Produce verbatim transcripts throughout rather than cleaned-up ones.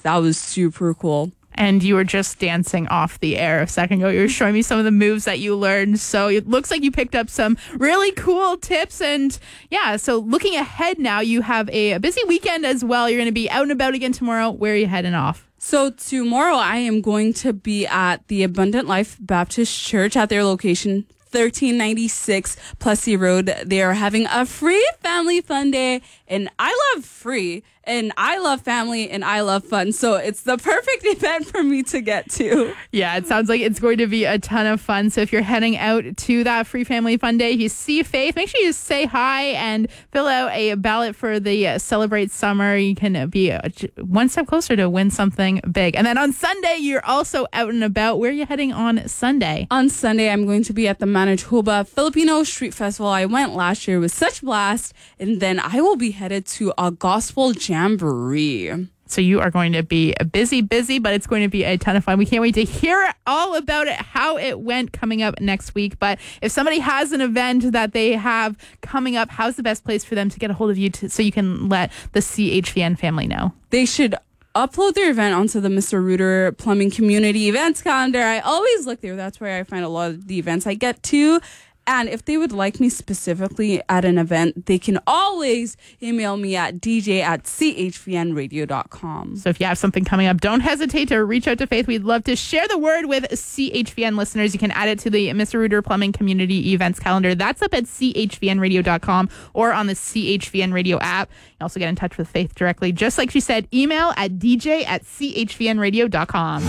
that was super cool. And you were just dancing off the air a second ago. You were showing me some of the moves that you learned. So it looks like you picked up some really cool tips. And yeah, so looking ahead now, you have a, a busy weekend as well. You're going to be out and about again tomorrow. Where are you heading off? So tomorrow I am going to be at the Abundant Life Baptist Church at their location, thirteen ninety-six Plessy Road. They are having a free family fun day, and I love free, and I love family, and I love fun. So it's the perfect event for me to get to. Yeah, it sounds like it's going to be a ton of fun. So if you're heading out to that free family fun day, you see Faith, make sure you say hi and fill out a ballot for the uh, Celebrate Summer. You can be uh, one step closer to win something big. And then on Sunday, you're also out and about. Where are you heading on Sunday? On Sunday, I'm going to be at the Manitoba Filipino Street Festival. I went last year. It was such a blast. And then I will be headed to a gospel jamboree. So you are going to be busy, busy, but it's going to be a ton of fun. We can't wait to hear all about it, how it went coming up next week. But if somebody has an event that they have coming up, how's the best place for them to get a hold of you to, so you can let the C H V N family know? They should upload their event onto the Mister Reuter Plumbing Community Events calendar. I always look there. That's where I find a lot of the events I get to. And if they would like me specifically at an event, they can always email me at d j at c h v n radio dot com. So if you have something coming up, don't hesitate to reach out to Faith. We'd love to share the word with C H V N listeners. You can add it to the Mister Reuter Plumbing Community Events calendar. That's up at c h v n radio dot com or on the C H V N Radio app. You can also get in touch with Faith directly. Just like she said, email at d j at c h v n radio dot com.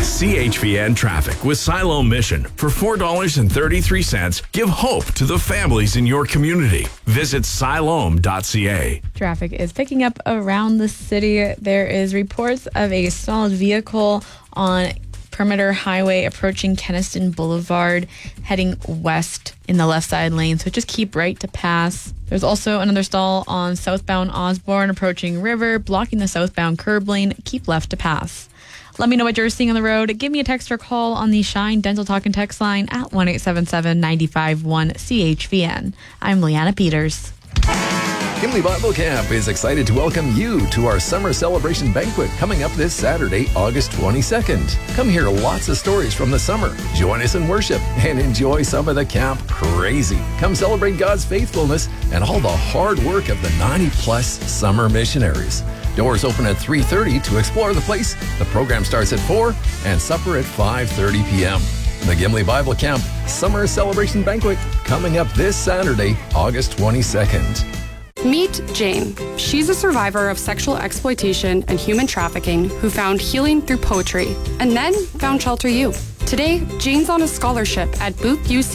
C H V N Traffic with Siloam Mission. For four dollars and thirty-three cents, give hope to the families in your community. Visit siloam dot c a. Traffic is picking up around the city. There is reports of a stalled vehicle on Perimeter Highway approaching Keniston Boulevard, heading west in the left side lane. So just keep right to pass. There's also another stall on southbound Osborne approaching River, blocking the southbound curb lane. Keep left to pass. Let me know what you're seeing on the road. Give me a text or call on the Shine Dental Talk and Text line at one eight seven seven, nine five one, C H V N. I'm Leanna Peters. Gimli Bible Camp is excited to welcome you to our summer celebration banquet coming up this Saturday, August twenty-second. Come hear lots of stories from the summer. Join us in worship and enjoy some of the camp crazy. Come celebrate God's faithfulness and all the hard work of the ninety plus summer missionaries. Doors open at three thirty to explore the place. The program starts at four and supper at five thirty p.m. The Gimli Bible Camp Summer Celebration Banquet coming up this Saturday, August twenty-second. Meet Jane. She's a survivor of sexual exploitation and human trafficking who found healing through poetry and then found Shelter U. Today, Jane's on a scholarship at Booth U C